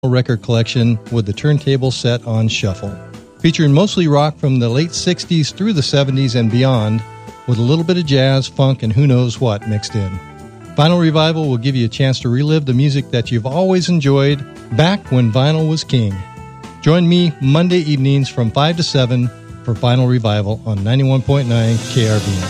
record collection with the turntable set on shuffle. Featuring mostly rock from the late 60s through the 70s and beyond, with a little bit of jazz, funk, and who knows what mixed in. Vinyl Revival will give you a chance to relive the music that you've always enjoyed back when vinyl was king. Join me Monday evenings from 5 to 7 for Vinyl Revival on 91.9 KRVN.